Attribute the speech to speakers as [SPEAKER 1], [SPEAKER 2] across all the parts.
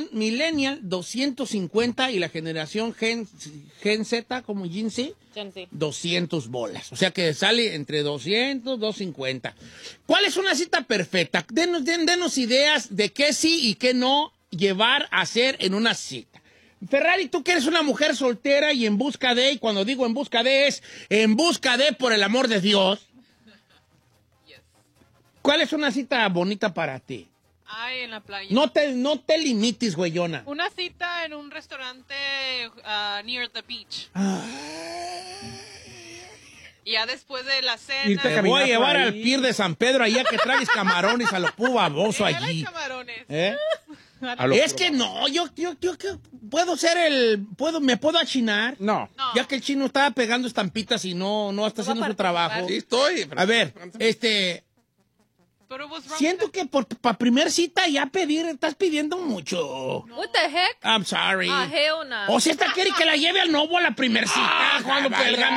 [SPEAKER 1] millennial 250 y la generación Gen Z, como Gen Z, 200 bolas. O sea que sale entre 200, 250. ¿Cuál es una cita perfecta? Denos ideas de qué sí y qué no llevar a hacer en una cita. Ferrari, tú que eres una mujer soltera y en busca de, y cuando digo en busca de es en busca de, por el amor de Dios. ¿Cuál es una cita bonita para ti?
[SPEAKER 2] Ay, en la playa.
[SPEAKER 1] No te limites, güeyona.
[SPEAKER 2] Una cita en un restaurante near the beach. Y ya después de la cena...
[SPEAKER 1] Te voy a llevar al pier de San Pedro allá que traes camarones a lo pu baboso allí.
[SPEAKER 2] Camarones.
[SPEAKER 1] Es que no, yo puedo ser me puedo achinar.
[SPEAKER 3] No.
[SPEAKER 1] Ya que el chino estaba pegando estampitas y no está haciendo su trabajo.
[SPEAKER 4] Sí, estoy.
[SPEAKER 1] A ver, siento que para primer cita ya estás pidiendo mucho.
[SPEAKER 5] What the heck?
[SPEAKER 1] I'm sorry.
[SPEAKER 5] Hell no.
[SPEAKER 1] O si esta quiere que la lleve al Novo a la primer cita. Cuando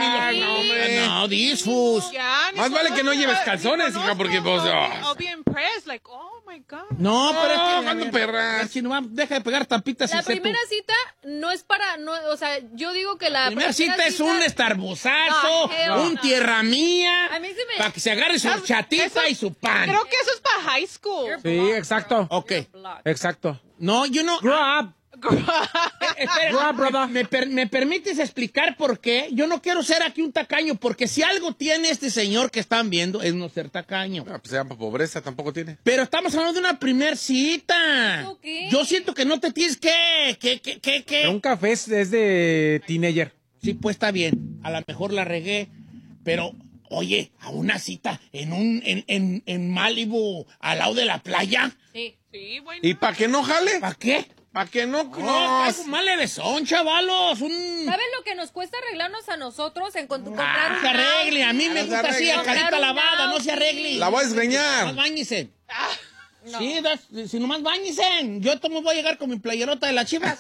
[SPEAKER 1] no, disfus.
[SPEAKER 4] Más vale que no lleves calzones, hija, porque pues...
[SPEAKER 2] I'll be impressed, like, oh my God.
[SPEAKER 1] No, pero es que...
[SPEAKER 4] cuando perras.
[SPEAKER 1] Chino, deja de pegar estampitas.
[SPEAKER 5] La primera cita no es para... o sea, yo digo que la
[SPEAKER 1] primera cita es un estarbozazo, un tierra mía,
[SPEAKER 5] A mí sí me...
[SPEAKER 1] para que se agarre su chatita y su pan.
[SPEAKER 2] Creo que eso es para high school.
[SPEAKER 3] Sí, exacto.
[SPEAKER 1] Ok.
[SPEAKER 3] Exacto.
[SPEAKER 1] No, yo no...
[SPEAKER 3] Grow up.
[SPEAKER 1] Espera, ¿Me permites explicar por qué? Yo no quiero ser aquí un tacaño, porque si algo tiene este señor que están viendo es no ser tacaño.
[SPEAKER 4] No, pues se llama pobreza, tampoco tiene.
[SPEAKER 1] Pero estamos hablando de una primer cita.
[SPEAKER 5] Okay.
[SPEAKER 1] Yo siento que no te tienes que...
[SPEAKER 3] Pero un café es de teenager.
[SPEAKER 1] Sí, pues está bien. A lo mejor la regué, pero... Oye, a una cita en Malibu, al lado de la playa.
[SPEAKER 5] Sí.
[SPEAKER 2] Sí, bueno.
[SPEAKER 4] ¿Y para que no jale?
[SPEAKER 1] ¿Para qué?
[SPEAKER 4] ¿Para que no?
[SPEAKER 1] No, es un mal levesón, chavalos.
[SPEAKER 5] ¿Sabes lo que nos cuesta arreglarnos a nosotros en comprar un
[SPEAKER 1] se arregle. A mí me gusta así, a carita lavada, no se arregle.
[SPEAKER 4] La voy a desgreñar.
[SPEAKER 1] Nomás báñese.
[SPEAKER 5] No.
[SPEAKER 1] Sí, si nomás báñese. Yo voy a llegar con mi playerota de las Chivas.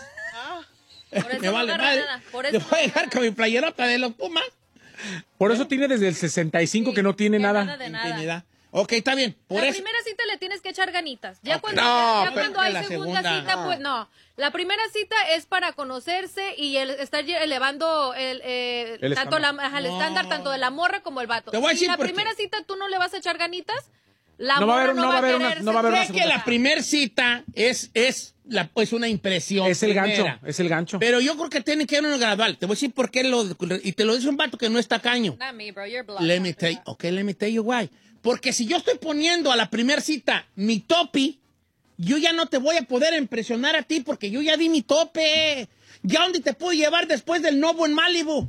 [SPEAKER 5] Por eso
[SPEAKER 1] Me
[SPEAKER 5] no
[SPEAKER 1] vale
[SPEAKER 5] agarra
[SPEAKER 1] madre.
[SPEAKER 5] nada. Por
[SPEAKER 1] Yo
[SPEAKER 5] eso
[SPEAKER 1] voy a llegar con mi playerota de los Pumas.
[SPEAKER 3] Por eso tiene desde el 65 que no tiene nada.
[SPEAKER 5] de nada.
[SPEAKER 1] Intimidad. Ok, está bien. Por
[SPEAKER 5] La
[SPEAKER 1] eso.
[SPEAKER 5] primera cita le tienes que echar ganitas. Ya
[SPEAKER 1] Ok.
[SPEAKER 5] cuando,
[SPEAKER 4] No,
[SPEAKER 5] ya cuando hay
[SPEAKER 1] la
[SPEAKER 5] segunda
[SPEAKER 1] segunda,
[SPEAKER 5] cita,
[SPEAKER 4] no.
[SPEAKER 5] pues no. La primera cita es para conocerse y estar elevando el tanto el estándar tanto de la morra como el vato.
[SPEAKER 1] Te voy a
[SPEAKER 5] Si
[SPEAKER 1] decir
[SPEAKER 5] la
[SPEAKER 1] por qué.
[SPEAKER 5] primera cita tú no le vas a echar ganitas, la
[SPEAKER 3] No va a
[SPEAKER 5] morra
[SPEAKER 3] haber- no va a haber una-
[SPEAKER 5] querer
[SPEAKER 3] no va a haber una
[SPEAKER 1] Sé que la primera cita es una impresión.
[SPEAKER 3] Es el gancho,
[SPEAKER 1] primera.
[SPEAKER 3] es el gancho.
[SPEAKER 1] Pero yo creo que tiene que haber uno gradual. Te voy a decir por qué y te lo dice un vato que no es tacaño.
[SPEAKER 5] Not me, bro, you're blocked.
[SPEAKER 1] Let me tell you why. Porque si yo estoy poniendo a la primera cita mi topi, yo ya no te voy a poder impresionar a ti porque yo ya di mi tope. ¿Ya dónde te puedo llevar después del Novo en Malibu?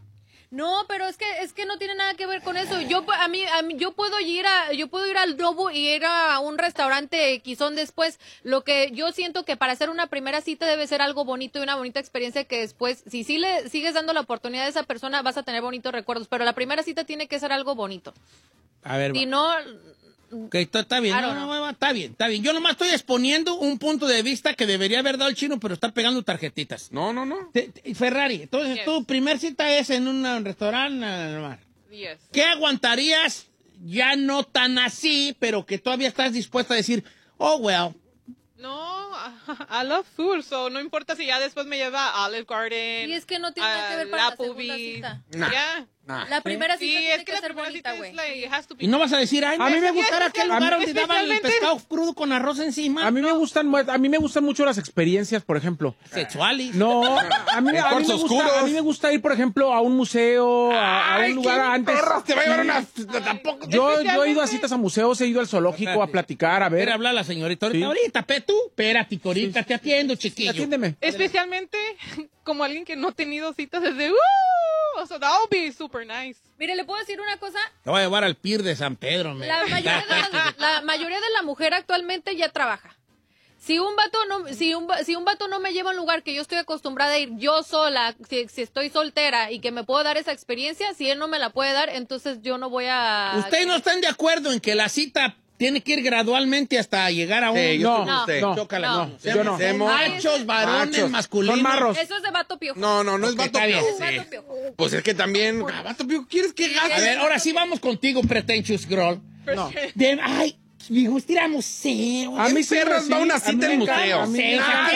[SPEAKER 5] No, pero es que no tiene nada que ver con eso. Yo puedo ir al Novo y ir a un restaurante quizón después. Lo que yo siento que para hacer una primera cita debe ser algo bonito y una bonita experiencia que después, si sí le sigues dando la oportunidad a esa persona, vas a tener bonitos recuerdos. Pero la primera cita tiene que ser algo bonito.
[SPEAKER 1] A ver,
[SPEAKER 5] Si no,
[SPEAKER 1] ok, está bien. Está bien. Yo nomás estoy exponiendo un punto de vista que debería haber dado el chino, pero está pegando tarjetitas.
[SPEAKER 4] No.
[SPEAKER 1] Ferrari, entonces
[SPEAKER 2] Yes.
[SPEAKER 1] tu primer cita es en un restaurante al mar.
[SPEAKER 2] Yes.
[SPEAKER 1] ¿Qué aguantarías ya no tan así, pero que todavía estás dispuesta a decir, oh, well?
[SPEAKER 2] No, I love food, so no importa si ya después me lleva a Olive Garden.
[SPEAKER 5] y es que no tiene nada que ver para la segunda
[SPEAKER 2] Applebee's.
[SPEAKER 5] cita.
[SPEAKER 4] Nah.
[SPEAKER 2] Yeah.
[SPEAKER 5] La primera
[SPEAKER 2] Sí,
[SPEAKER 5] cita
[SPEAKER 2] es
[SPEAKER 5] tiene
[SPEAKER 2] que
[SPEAKER 5] que
[SPEAKER 2] la
[SPEAKER 5] ser
[SPEAKER 2] primera
[SPEAKER 5] bonita,
[SPEAKER 2] cita
[SPEAKER 5] güey.
[SPEAKER 2] es like, it has to be.
[SPEAKER 1] Y no vas a decir, ay,
[SPEAKER 3] A mí me
[SPEAKER 1] gustar aquel lugar donde daban el
[SPEAKER 2] especialmente-
[SPEAKER 1] pescado crudo con arroz encima.
[SPEAKER 3] A mí me gustan mucho las experiencias, por ejemplo.
[SPEAKER 1] Sexuales.
[SPEAKER 3] No, a mí
[SPEAKER 4] cuartos oscuros.
[SPEAKER 3] me gusta ir, por ejemplo, a un museo, a un lugar antes.
[SPEAKER 4] Perras, te va a llevar una... Tampoco...
[SPEAKER 3] Yo he ido a citas a museos, he ido al zoológico
[SPEAKER 1] Espérate.
[SPEAKER 3] a platicar, a
[SPEAKER 1] A ver,
[SPEAKER 3] ver.
[SPEAKER 1] habla la señorita ahorita.
[SPEAKER 3] Sí.
[SPEAKER 1] Ahorita, tú. Espérate, ahorita te atiendo, chiquillo.
[SPEAKER 3] Atiéndeme.
[SPEAKER 2] Especialmente como alguien que no ha tenido citas desde... So that would be super nice.
[SPEAKER 5] Mire, ¿le puedo decir una cosa?
[SPEAKER 1] Te voy a llevar al pier de San Pedro, me.
[SPEAKER 5] La mayoría de la mujer actualmente ya trabaja. Si un vato no me lleva a un lugar que yo estoy acostumbrada a ir yo sola, si estoy soltera y que me puedo dar esa experiencia, si él no me la puede dar, entonces yo no voy a...
[SPEAKER 1] ¿Ustedes no están de acuerdo en que la cita tiene que ir gradualmente hasta llegar a un...
[SPEAKER 4] Sí, yo
[SPEAKER 3] No,
[SPEAKER 4] estoy con usted.
[SPEAKER 1] Chócala,
[SPEAKER 5] no.
[SPEAKER 1] no.
[SPEAKER 3] Yo no.
[SPEAKER 1] Seamos machos, varones,
[SPEAKER 4] Machos.
[SPEAKER 1] masculinos.
[SPEAKER 3] Son marros.
[SPEAKER 5] Eso es de vato piojo.
[SPEAKER 4] No es
[SPEAKER 1] Ok,
[SPEAKER 4] vato
[SPEAKER 1] está bien.
[SPEAKER 4] piojo.
[SPEAKER 5] Es vato piojo.
[SPEAKER 4] Pues es que también... Vato piojo, ¿quieres que
[SPEAKER 1] A
[SPEAKER 4] gastes?
[SPEAKER 1] ver, ahora sí vamos contigo, pretentious girl.
[SPEAKER 3] No.
[SPEAKER 1] Ay, me gusta ir a museo.
[SPEAKER 3] A mí sí,
[SPEAKER 4] perras
[SPEAKER 3] sí,
[SPEAKER 4] va a una
[SPEAKER 3] a mí
[SPEAKER 4] cita
[SPEAKER 3] me
[SPEAKER 4] en
[SPEAKER 3] encanta,
[SPEAKER 4] museo?
[SPEAKER 3] a mí me
[SPEAKER 1] Sí,
[SPEAKER 3] encanta.